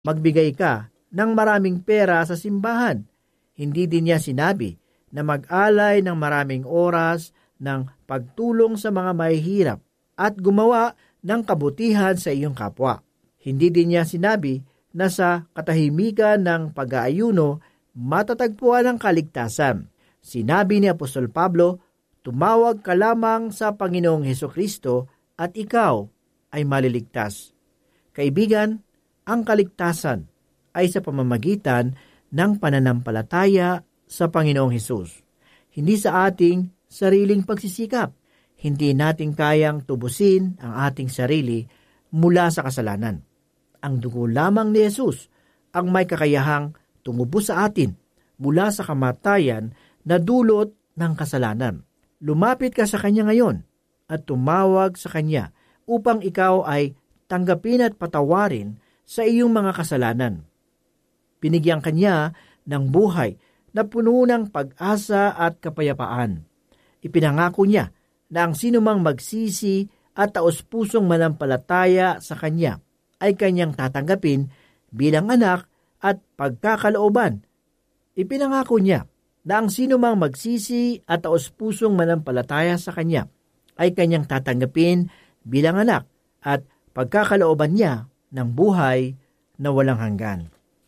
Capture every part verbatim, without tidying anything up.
magbigay ka ng maraming pera sa simbahan. Hindi din niya sinabi na mag-alay ng maraming oras ng pagtulong sa mga mahihirap at gumawa ng kabutihan sa iyong kapwa. Hindi din niya sinabi na sa katahimikan ng pag-aayuno matatagpuan ang kaligtasan. Sinabi ni Apostol Pablo, tumawag ka lamang sa Panginoong Hesukristo at ikaw ay maliligtas. Kaibigan, ang kaligtasan ay sa pamamagitan ng pananampalataya sa Panginoong Hesus. Hindi sa ating sariling pagsisikap. Hindi natin kayang tubusin ang ating sarili mula sa kasalanan. Ang dugo lamang ni Hesus ang may kakayahang tumubos sa atin mula sa kamatayan na dulot ng kasalanan. Lumapit ka sa Kanya ngayon at tumawag sa Kanya upang ikaw ay tanggapin at patawarin sa iyong mga kasalanan. Binigyan Kanya ng buhay na puno ng pag-asa at kapayapaan. Ipinangako Niya na ang sinumang magsisi at taos-pusong manampalataya sa Kanya ay Kanyang tatanggapin bilang anak at pagkakalooban. Ipinangako Niya na ang sinumang magsisi at taos-pusong manampalataya sa Kanya ay Kanyang tatanggapin bilang anak at pagkakalooban Niya ng buhay na walang hanggan.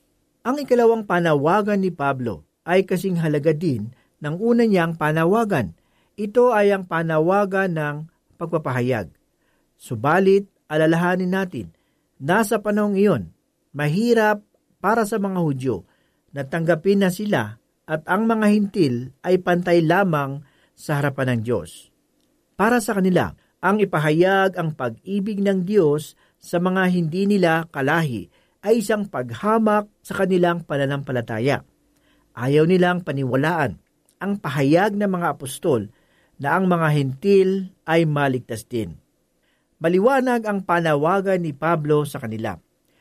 Ang ikalawang panawagan ni Pablo ay kasing halaga din ng una niyang panawagan. Ito ay ang panawagan ng pagpapahayag. Subalit, alalahanin natin, nasa panahong iyon, mahirap para sa mga Hudyo na tanggapin na sila at ang mga hintil ay pantay lamang sa harapan ng Diyos. Para sa kanila, ang ipahayag ang pag-ibig ng Diyos sa mga hindi nila kalahi ay isang paghamak sa kanilang pananampalataya. Ayaw nilang paniwalaan ang pahayag ng mga apostol na ang mga hintil ay maligtas din. Maliwanag ang panawagan ni Pablo sa kanila.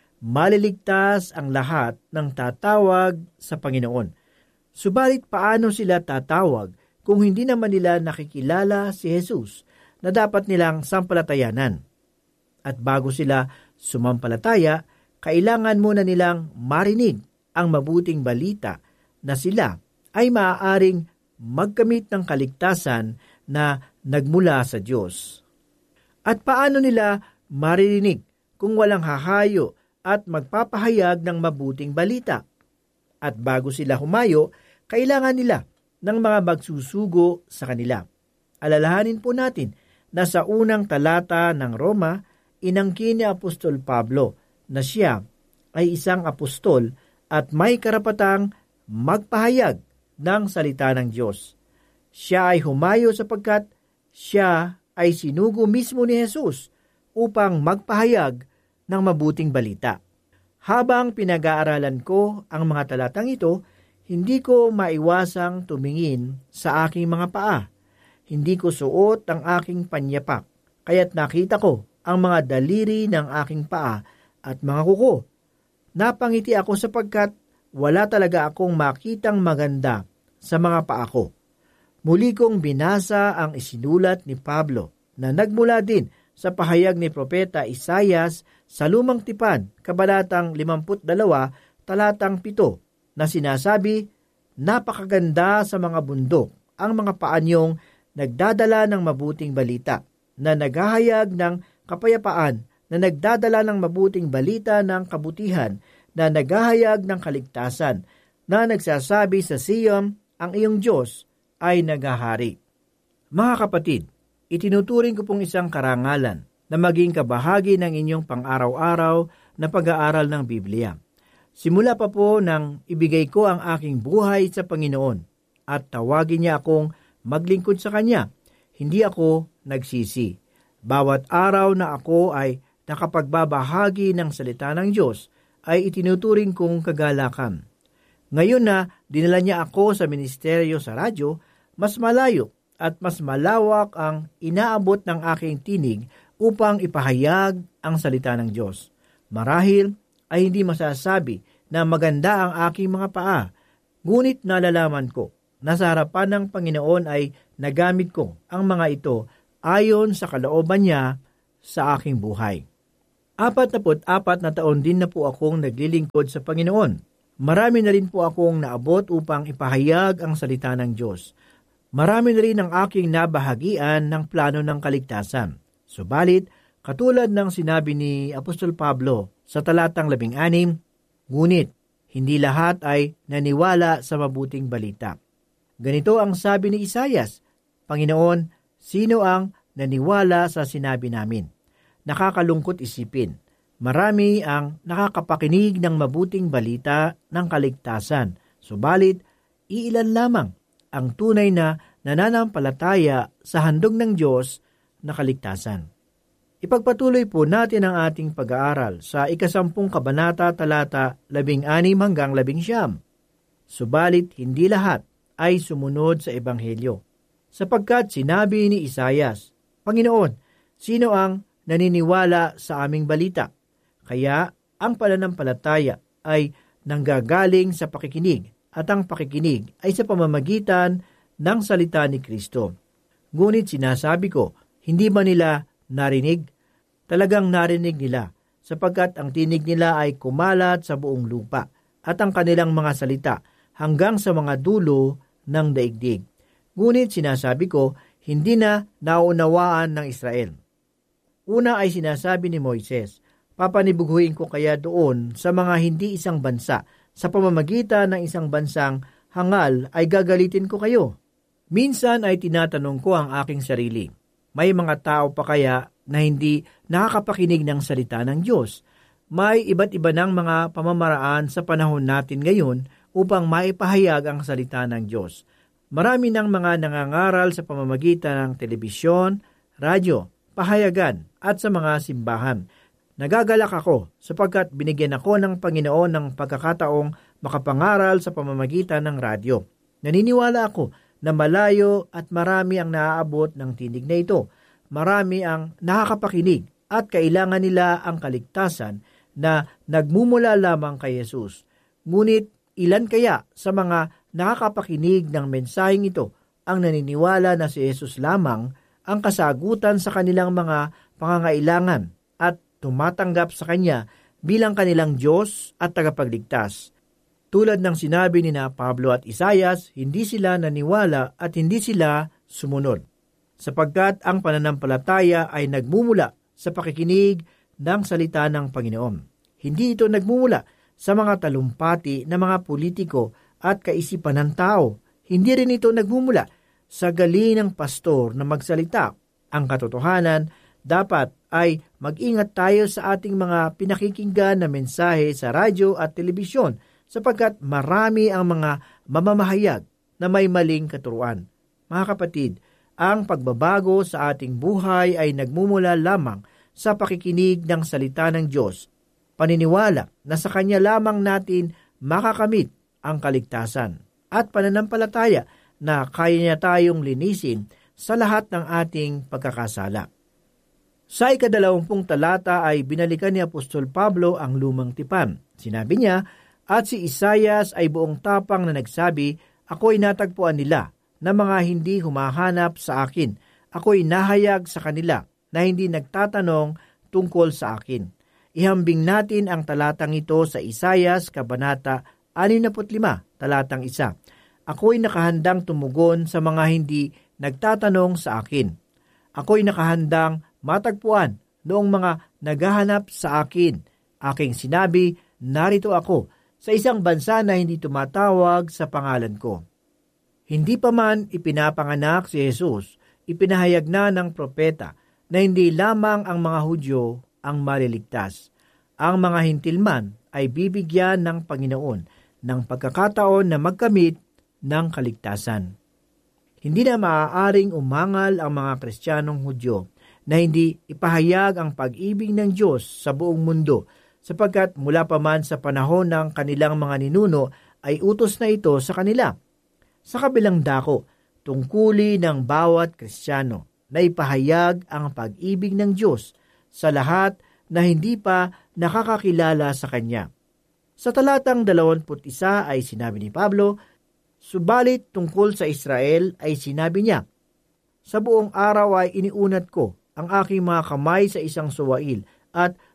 Maliligtas ang lahat ng tatawag sa Panginoon. Subalit paano sila tatawag kung hindi naman nila nakikilala si Jesus na dapat nilang sampalatayanan? At bago sila sumampalataya, kailangan muna nilang marinig ang mabuting balita na sila ay maaaring magkamit ng kaligtasan na nagmula sa Diyos. At paano nila maririnig kung walang hahayo at magpapahayag ng mabuting balita? At bago sila humayo, kailangan nila ng mga magsusugo sa kanila. Alalahanin po natin na sa unang talata ng Roma, inangkin ni Apostol Pablo na siya ay isang apostol at may karapatang magpahayag ng salita ng Diyos. Siya ay humayo sapagkat siya ay sinugo mismo ni Jesus upang magpahayag ng mabuting balita. Habang pinag-aaralan ko ang mga talatang ito, hindi ko maiwasang tumingin sa aking mga paa. Hindi ko suot ang aking panyapak, kaya't nakita ko ang mga daliri ng aking paa at mga kuko. Napangiti ako sapagkat wala talaga akong makitang maganda sa mga paa ko. Muli kong binasa ang isinulat ni Pablo na nagmula din sa pahayag ni Propeta Isaias sa Lumang Tipan, Kabanatang limampu't dalawa, talatang pito, na sinasabi, napakaganda sa mga bundok ang mga paa niyong nagdadala ng mabuting balita, na naghahayag ng kapayapaan, na nagdadala ng mabuting balita ng kabutihan, na naghahayag ng kaligtasan, na nagsasabi sa Sion, ang iyong Diyos ay naghahari. Mga kapatid, itinuturing ko pong isang karangalan na maging kabahagi ng inyong pang-araw-araw na pag-aaral ng Biblia. Simula pa po nang ibigay ko ang aking buhay sa Panginoon at tawagin niya akong maglingkod sa Kanya, hindi ako nagsisi. Bawat araw na ako ay nakapagbabahagi ng salita ng Diyos ay itinuturing kong kagalakan. Ngayon na dinala niya ako sa ministeryo sa radyo, mas malayo at mas malawak ang inaabot ng aking tinig upang ipahayag ang salita ng Diyos. Marahil ay hindi masasabi na maganda ang aking mga paa, ngunit nalalaman ko na sa harapan ng Panginoon ay nagamit ko ang mga ito ayon sa kalooban niya sa aking buhay. Apat na put apat na taon din na po akong naglilingkod sa Panginoon. Marami na rin po akong naabot upang ipahayag ang salita ng Diyos. Marami na rin ang aking nabahagian ng plano ng kaligtasan. Subalit, katulad ng sinabi ni Apostol Pablo sa talatang labing anim, ngunit hindi lahat ay naniwala sa mabuting balita. Ganito ang sabi ni Isaias, Panginoon, sino ang naniwala sa sinabi namin? Nakakalungkot isipin. Marami ang nakakapakinig ng mabuting balita ng kaligtasan. Subalit, iilan lamang ang tunay na nananampalataya sa handog ng Diyos na kaligtasan. Ipagpatuloy po natin ang ating pag-aaral sa ikasampung kabanata talata labing anim hanggang labing siyam. Subalit hindi lahat ay sumunod sa Ebanghelyo. Sapagkat sinabi ni Isaias, Panginoon, sino ang naniniwala sa aming balita? Kaya ang pananampalataya ay nanggagaling sa pakikinig at ang pakikinig ay sa pamamagitan ng salita ni Kristo. Ngunit sinasabi ko, hindi ba nila narinig? Talagang narinig nila, sapagkat ang tinig nila ay kumalat sa buong lupa at ang kanilang mga salita hanggang sa mga dulo ng daigdig. Ngunit sinasabi ko, hindi na naunawaan ng Israel. Una ay sinasabi ni Moises, papanibuguhin ko kaya doon sa mga hindi isang bansa, sa pamamagitan ng isang bansang hangal ay gagalitin ko kayo. Minsan ay tinatanong ko ang aking sarili, may mga tao pa kaya na hindi nakakapakinig ng salita ng Diyos? May iba't iba ng mga pamamaraan sa panahon natin ngayon upang maipahayag ang salita ng Diyos. Marami ng mga nangangaral sa pamamagitan ng telebisyon, radyo, pahayagan at sa mga simbahan. Nagagalak ako sapagkat binigyan ako ng Panginoon ng pagkakataong makapangaral sa pamamagitan ng radyo. Naniniwala ako na malayo at marami ang naaabot ng tinig na ito. Marami ang nakakapakinig at kailangan nila ang kaligtasan na nagmumula lamang kay Jesus. Ngunit ilan kaya sa mga nakakapakinig ng mensaheng ito ang naniniwala na si Jesus lamang ang kasagutan sa kanilang mga pangangailangan at tumatanggap sa Kanya bilang kanilang Diyos at tagapagligtas? Tulad ng sinabi ni na Pablo at Isaias, hindi sila naniwala at hindi sila sumunod. Sapagkat ang pananampalataya ay nagmumula sa pakikinig ng salita ng Panginoon. Hindi ito nagmumula sa mga talumpati na mga politiko at kaisipan ng tao. Hindi rin ito nagmumula sa galing ng pastor na magsalita. Ang katotohanan, dapat ay mag-ingat tayo sa ating mga pinakikinggan na mensahe sa radyo at telebisyon sapagkat marami ang mga mamamahayag na may maling katuruan. Mga kapatid, ang pagbabago sa ating buhay ay nagmumula lamang sa pakikinig ng salita ng Diyos. Paniniwala na sa Kanya lamang natin makakamit ang kaligtasan at pananampalataya na kaya niya tayong linisin sa lahat ng ating pagkakasala. Sa ikadalawampung talata ay binalikan ni Apostol Pablo ang lumang tipan. Sinabi niya, at si Isaias ay buong tapang na nagsabi, ako'y natagpuan nila na mga hindi humahanap sa akin. Ako'y nahayag sa kanila na hindi nagtatanong tungkol sa akin. Ihambing natin ang talatang ito sa Isaias, Kabanata anim na lima, talatang isa. Ako'y nakahandang tumugon sa mga hindi nagtatanong sa akin. Ako'y nakahandang matagpuan noong mga naghahanap sa akin. Aking sinabi, narito ako sa isang bansa na hindi tumatawag sa pangalan ko. Hindi pa man ipinapanganak si Jesus, ipinahayag na ng propeta na hindi lamang ang mga Hudyo ang maliligtas. Ang mga hintil man ay bibigyan ng Panginoon ng pagkakataon na magkamit ng kaligtasan. Hindi na maaaring umangal ang mga Kristiyanong Hudyo na hindi ipahayag ang pag-ibig ng Diyos sa buong mundo, sapagkat mula pa man sa panahon ng kanilang mga ninuno ay utos na ito sa kanila. Sa kabilang dako, tungkuli ng bawat Kristiyano na ipahayag ang pag-ibig ng Diyos sa lahat na hindi pa nakakakilala sa Kanya. Sa talatang dalawamput isa ay sinabi ni Pablo, subalit tungkol sa Israel ay sinabi niya, sa buong araw ay iniunat ko ang aking mga kamay sa isang suwail at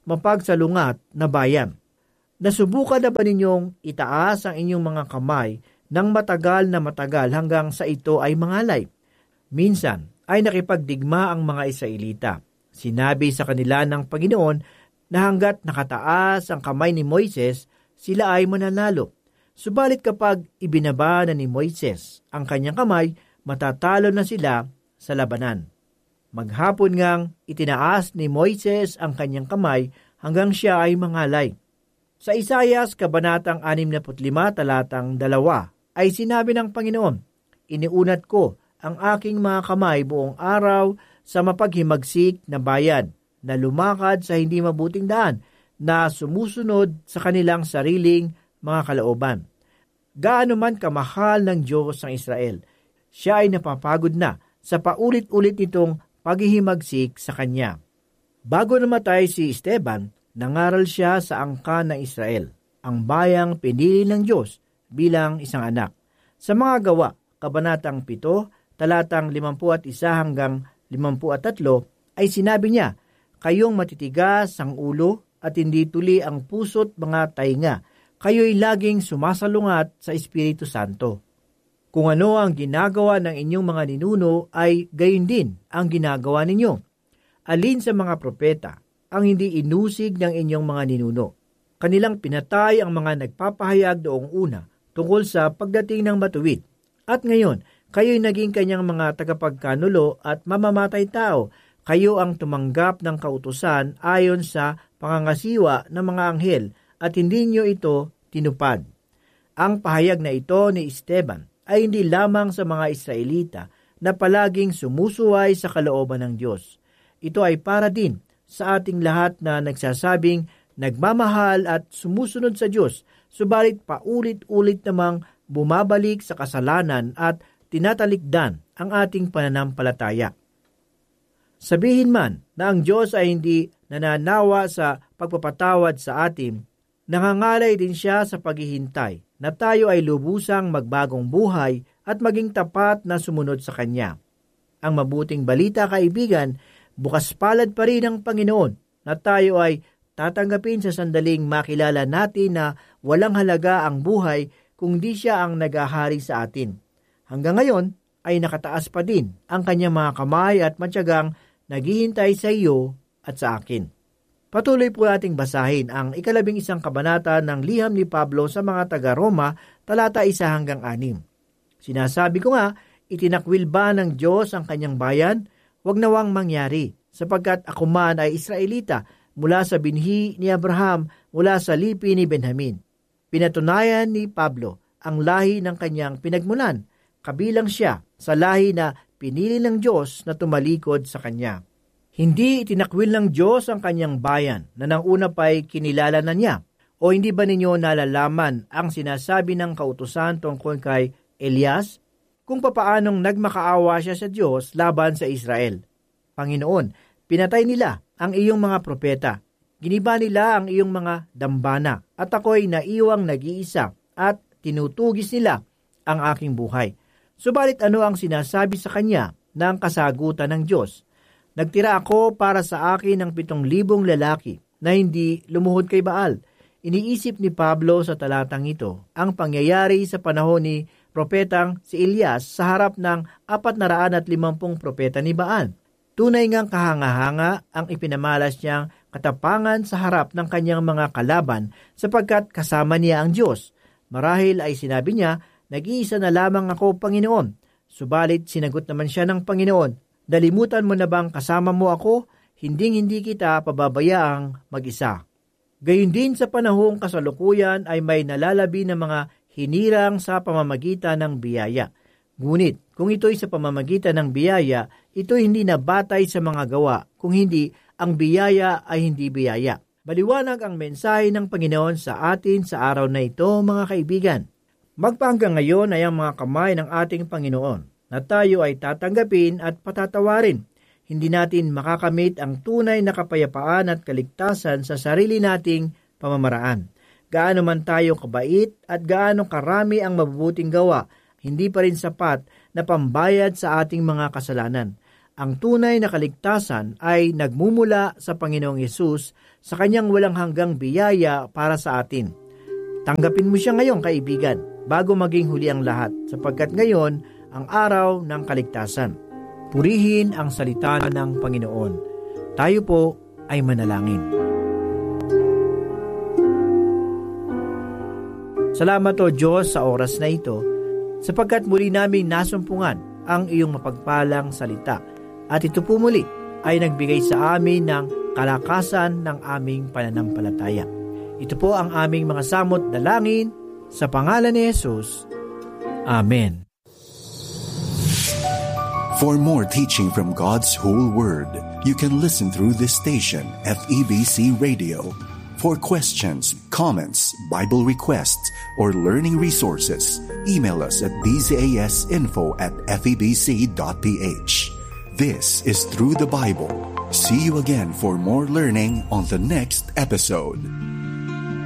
mapagsalungat na bayan. Nasubukan na ba ninyong itaas ang inyong mga kamay ng matagal na matagal hanggang sa ito ay mangalay? Minsan ay nakipagdigma ang mga Israelita. Sinabi sa kanila ng Panginoon na hanggat nakataas ang kamay ni Moises, sila ay mananalo. Subalit kapag ibinaba na ni Moises ang kanyang kamay, matatalo na sila sa labanan. Maghapon ngang itinaas ni Moises ang kanyang kamay hanggang siya ay mangalay. Sa Isaias, kabanatang anim na lima, talatang dalawa, ay sinabi ng Panginoon, "Iniunat ko ang aking mga kamay buong araw sa mapaghimagsik na bayan, na lumakad sa hindi mabuting daan, na sumusunod sa kanilang sariling mga kalooban." Gaano man kamahal ng Diyos ang Israel, siya ay napapagod na sa paulit-ulit nitong paghihimagsik sa Kanya. Bago namatay si Esteban, nangaral siya sa angkan ng Israel, ang bayang pinili ng Diyos bilang isang anak. Sa mga gawa, kabanatang pito, talatang limampu at isa hanggang limampu at tatlo, ay sinabi niya, "Kayong matitigas ang ulo at hindi tuli ang puso't mga tainga. Kayo'y laging sumasalungat sa Espiritu Santo. Kung ano ang ginagawa ng inyong mga ninuno ay gayon din ang ginagawa ninyo. Alin sa mga propeta ang hindi inusig ng inyong mga ninuno? Kanilang pinatay ang mga nagpapahayag doong una tungkol sa pagdating ng matuwid. At ngayon, kayo'y naging kanyang mga tagapagkanulo at mamamatay tao. Kayo ang tumanggap ng kautusan ayon sa pangangasiwa ng mga anghel at hindi nyo ito tinupad." Ang pahayag na ito ni Esteban ay hindi lamang sa mga Israelita na palaging sumusuway sa kalooban ng Diyos. Ito ay para din sa ating lahat na nagsasabing nagmamahal at sumusunod sa Diyos, subalit paulit-ulit namang bumabalik sa kasalanan at tinatalikdan ang ating pananampalataya. Sabihin man na ang Diyos ay hindi nananawa sa pagpapatawad sa atin, nangangalay din siya sa paghihintay na tayo ay lubusang magbagong buhay at maging tapat na sumunod sa Kanya. Ang mabuting balita, kaibigan, bukas palad pa rin ng Panginoon na tayo ay tatanggapin sa sandaling makilala natin na walang halaga ang buhay kung di siya ang nagahari sa atin. Hanggang ngayon ay nakataas pa din ang Kanyang mga kamay at matyagang naghihintay sa iyo at sa akin. Patuloy po nating basahin ang ikalabing isang kabanata ng liham ni Pablo sa mga taga-Roma, talata isa hanggang anim. Sinasabi ko nga, itinakwil ba ng Diyos ang kanyang bayan? Huwag nawang mangyari, sapagkat ako man ay Israelita, mula sa binhi ni Abraham, mula sa lipi ni Benjamin. Pinatunayan ni Pablo ang lahi ng kanyang pinagmulan, kabilang siya sa lahi na pinili ng Diyos na tumalikod sa kanya. Hindi itinakwil ng Diyos ang kanyang bayan na nang una pa'y kinilala na niya. O hindi ba ninyo nalalaman ang sinasabi ng kautusan tungkol kay Elias kung papaanong nagmakaawa siya sa Diyos laban sa Israel? Panginoon, pinatay nila ang iyong mga propeta. Giniba nila ang iyong mga dambana at ako'y naiwang nag-iisa at tinutugis nila ang aking buhay. Subalit ano ang sinasabi sa kanya ng kasagutan ng Diyos? Nagtira ako para sa akin ng pitong libong lalaki na hindi lumuhod kay Baal. Iniisip ni Pablo sa talatang ito ang pangyayari sa panahon ni propetang si Elias sa harap ng apat na raan at limampung propeta ni Baal. Tunay ngang kahanga-hanga ang ipinamalas niyang katapangan sa harap ng kanyang mga kalaban sapagkat kasama niya ang Diyos. Marahil ay sinabi niya, "Nag-iisa na lamang ako, Panginoon." Subalit sinagot naman siya ng Panginoon, "Dalimutan mo na bang kasama mo ako? Hinding-hindi kita pababayaang mag-isa." Gayun din sa panahong kasalukuyan ay may nalalabi ng mga hinirang sa pamamagitan ng biyaya. Ngunit kung ito'y sa pamamagitan ng biyaya, ito hindi nabatay sa mga gawa, kung hindi ang biyaya ay hindi biyaya. Maliwanag ang mensahe ng Panginoon sa atin sa araw na ito, mga kaibigan. Magpahanggang ngayon ay ang mga kamay ng ating Panginoon na tayo ay tatanggapin at patatawarin. Hindi natin makakamit ang tunay na kapayapaan at kaligtasan sa sarili nating pamamaraan. Gaano man tayo kabait at gaano karami ang mabubuting gawa, hindi pa rin sapat na pambayad sa ating mga kasalanan. Ang tunay na kaligtasan ay nagmumula sa Panginoong Yesus sa kanyang walang hanggang biyaya para sa atin. Tanggapin mo siya ngayon, kaibigan, bago maging huli ang lahat, sapagkat ngayon ang araw ng kaligtasan. Purihin ang salita ng Panginoon. Tayo po ay manalangin. Salamat o Diyos sa oras na ito, sapagkat muli namin nasumpungan ang iyong mapagpalang salita. At ito po muli ay nagbigay sa amin ng kalakasan ng aming pananampalataya. Ito po ang aming mga samot dalangin sa pangalan ni Jesus. Amen. For more teaching from God's whole Word, you can listen through this station, F E B C Radio. For questions, comments, Bible requests, or learning resources, email us at d z a s info at f e b c dot p h. This is Through the Bible. See you again for more learning on the next episode.